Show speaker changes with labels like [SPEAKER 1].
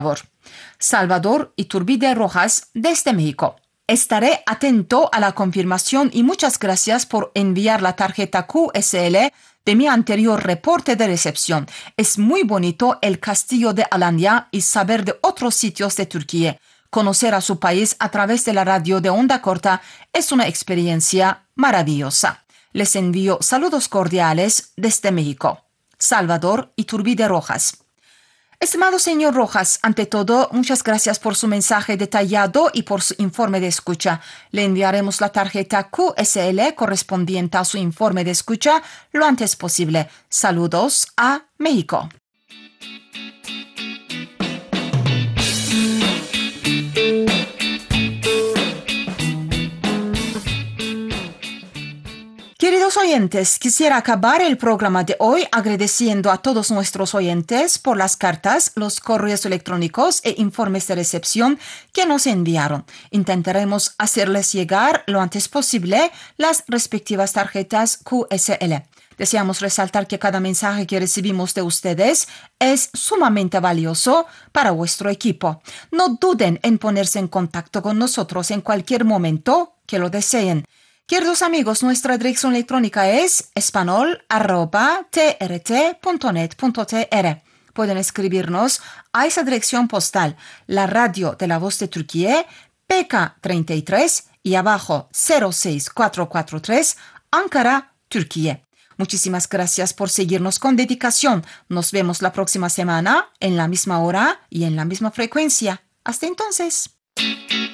[SPEAKER 1] Salvador Iturbide Rojas, desde México. Estaré atento a la confirmación y muchas gracias por enviar la tarjeta QSL de mi anterior reporte de recepción. Es muy bonito el castillo de Alanya y saber de otros sitios de Turquía. Conocer a su país a través de la radio de onda corta es una experiencia maravillosa. Les envío saludos cordiales desde México. Salvador Iturbide Rojas. Estimado señor Rojas, ante todo, muchas gracias por su mensaje detallado y por su informe de escucha. Le enviaremos la tarjeta QSL correspondiente a su informe de escucha lo antes posible. Saludos a México. Queridos oyentes, quisiera acabar el programa de hoy agradeciendo a todos nuestros oyentes por las cartas, los correos electrónicos e informes de recepción que nos enviaron. Intentaremos hacerles llegar lo antes posible las respectivas tarjetas QSL. Deseamos resaltar que cada mensaje que recibimos de ustedes es sumamente valioso para vuestro equipo. No duden en ponerse en contacto con nosotros en cualquier momento que lo deseen. Queridos amigos, nuestra dirección electrónica es espanol@trt.net.tr. Pueden escribirnos a esa dirección postal, la radio de la voz de Turquía, PK 33 y abajo 06443, Ankara, Turquía. Muchísimas gracias por seguirnos con dedicación. Nos vemos la próxima semana en la misma hora y en la misma frecuencia. Hasta entonces.